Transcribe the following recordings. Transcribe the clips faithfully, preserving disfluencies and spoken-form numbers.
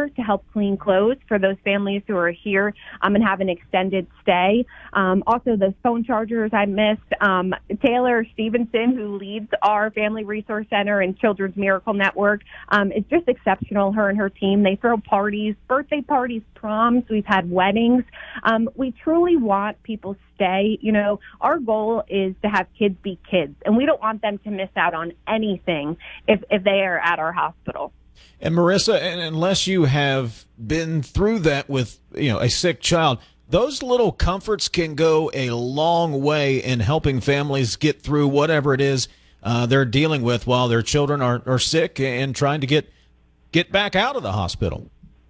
dishwasher to help clean clothes for those families who are here um, and have an extended stay. Um, also, those phone chargers I missed. Um, Taylor Stevenson, who leads our Family Resource Center and Children's Miracle Network, um, is just exceptional. Her and her team, they throw parties, birthday parties, proms. We've had weddings. Um, we truly want people to stay. You know, our goal is to have kids be kids, and we don't want them to miss out on anything if, if they are at our hospital. And Marissa, unless you have been through that with, you know, a sick child, those little comforts can go a long way in helping families get through whatever it is uh, they're dealing with while their children are, are sick and trying to get get back out of the hospital.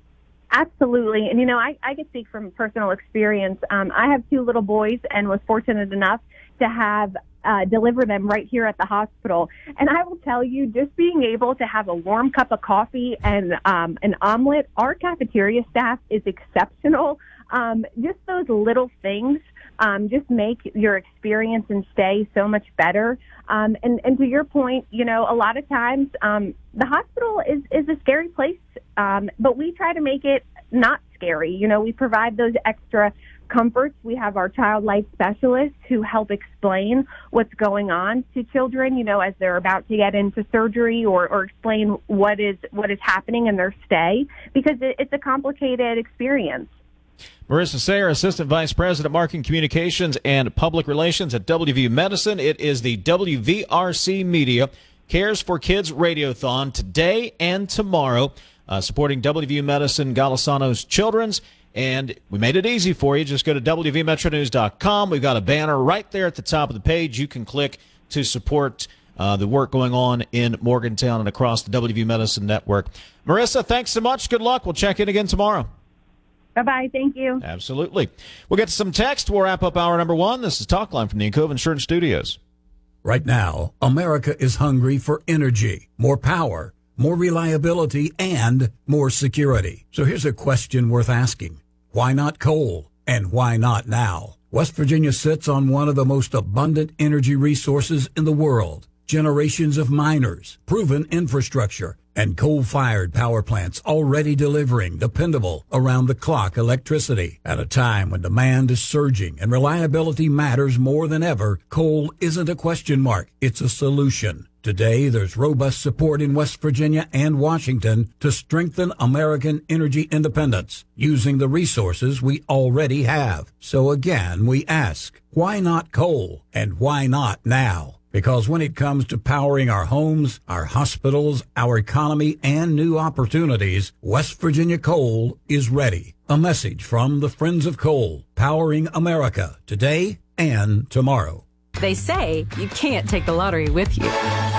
Absolutely. And, you know, I, I can speak from personal experience. Um, I have two little boys and was fortunate enough to have uh, deliver them right here at the hospital. And I will tell you, just being able to have a warm cup of coffee and um, an omelet, our cafeteria staff is exceptional. Um, just those little things um, just make your experience and stay so much better. Um, and, and to your point, you know, a lot of times um, the hospital is, is a scary place, um, but we try to make it not scary. You know, we provide those extra comforts. We have our child life specialists who help explain what's going on to children, you know, as they're about to get into surgery, or, or explain what is what is happening in their stay, because it, it's a complicated experience. Marissa Sayre, Assistant Vice President, Marketing Communications and Public Relations at W V U Medicine. It is the W V R C Media Cares for Kids Radiothon today and tomorrow, uh, supporting W V U Medicine Golisano's Children's. And we made it easy for you. Just go to W V metro news dot com. We've got a banner right there at the top of the page. You can click to support uh, the work going on in Morgantown and across the W V U Medicine Network. Marissa, thanks so much. Good luck. We'll check in again tomorrow. Bye-bye. Thank you. Absolutely. We'll get to some text. We'll wrap up hour number one. This is Talkline from the Encova Insurance Studios. Right now, America is hungry for energy, more power, more reliability, and more security. So here's a question worth asking. Why not coal? And why not now? West Virginia sits on one of the most abundant energy resources in the world. Generations of miners, proven infrastructure, and coal-fired power plants already delivering dependable, around-the-clock electricity. At a time when demand is surging and reliability matters more than ever, coal isn't a question mark, it's a solution. Today, there's robust support in West Virginia and Washington to strengthen American energy independence using the resources we already have. So again, we ask, why not coal? And why not now? Because when it comes to powering our homes, our hospitals, our economy, and new opportunities, West Virginia Coal is ready. A message from the Friends of Coal, powering America today and tomorrow. They say you can't take the lottery with you.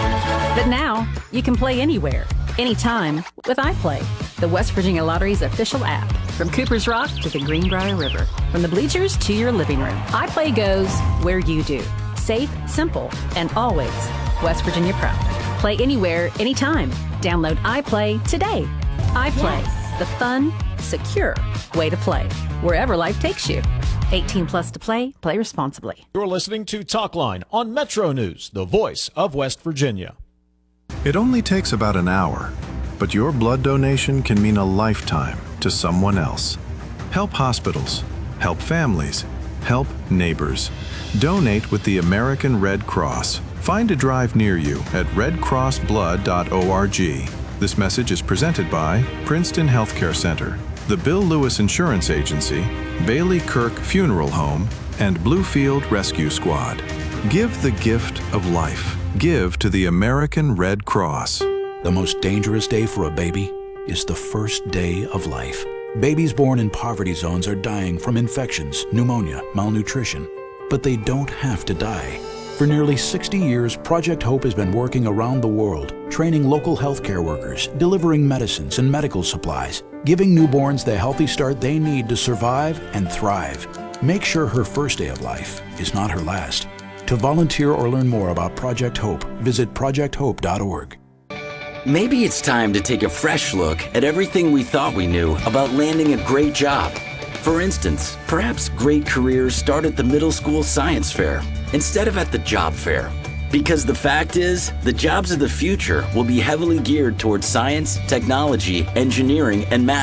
But now you can play anywhere, anytime with iPlay, the West Virginia Lottery's official app. From Cooper's Rock to the Greenbrier River, from the bleachers to your living room, iPlay goes where you do. Safe, simple, and always West Virginia proud. Play anywhere, anytime. Download iPlay today. iPlay, yes. The fun, secure way to play, wherever life takes you. eighteen plus to play. Play responsibly. You're listening to Talkline on Metro News, the voice of West Virginia. It only takes about an hour, but your blood donation can mean a lifetime to someone else. Help hospitals. Help families. Help neighbors. Donate with the American Red Cross. Find a drive near you at red cross blood dot org. This message is presented by Princeton Healthcare Center, the Bill Lewis Insurance Agency, Bailey Kirk Funeral Home, and Bluefield Rescue Squad. Give the gift of life. Give to the American Red Cross. The most dangerous day for a baby is the first day of life. Babies born in poverty zones are dying from infections, pneumonia, malnutrition. But they don't have to die. For nearly sixty years, Project Hope has been working around the world, training local healthcare workers, delivering medicines and medical supplies, giving newborns the healthy start they need to survive and thrive. Make sure her first day of life is not her last. To volunteer or learn more about Project Hope, visit project hope dot org. Maybe it's time to take a fresh look at everything we thought we knew about landing a great job. For instance, perhaps great careers start at the middle school science fair instead of at the job fair. Because the fact is, the jobs of the future will be heavily geared towards science, technology, engineering, and math.